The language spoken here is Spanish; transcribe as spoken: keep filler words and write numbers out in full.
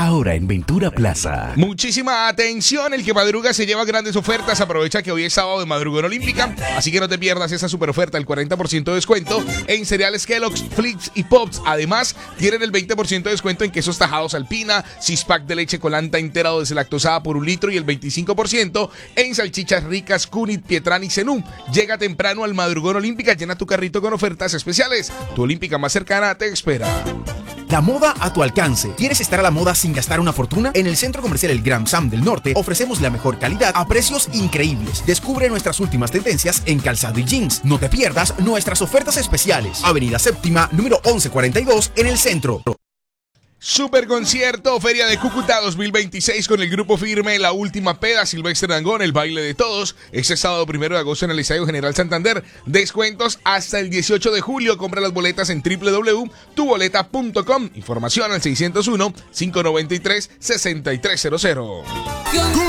ahora en Ventura Plaza. Muchísima atención, el que madruga se lleva grandes ofertas. Aprovecha que hoy es sábado de madrugón olímpica, así que no te pierdas esa super oferta, el cuarenta por ciento de descuento en cereales Kellogg's, Flix y Pops. Además, tienen el veinte por ciento de descuento en quesos tajados Alpina, six pack de leche colanta entera o deslactosada por un litro y el veinticinco por ciento en salchichas ricas Cunit, Pietrán y Zenú. Llega temprano al madrugón olímpica, llena tu carrito con ofertas especiales. Tu olímpica más cercana te espera. La moda a tu alcance. ¿Quieres estar a la moda sin gastar una fortuna? En el Centro Comercial El Gran Sam del Norte ofrecemos la mejor calidad a precios increíbles. Descubre nuestras últimas tendencias en calzado y jeans. No te pierdas nuestras ofertas especiales. Avenida Séptima, número once cuarenta y dos, en el centro. Super concierto, Feria de Cúcuta dos mil veintiséis con el grupo Firme, La Última Peda, Silvestre Dangond, El Baile de Todos. Este sábado primero de agosto en el Estadio General Santander. Descuentos hasta el dieciocho de julio. Compra las boletas en doble u doble u doble u punto tu boleta punto com. Información al seiscientos uno, cinco noventa y tres, sesenta y tres cero cero.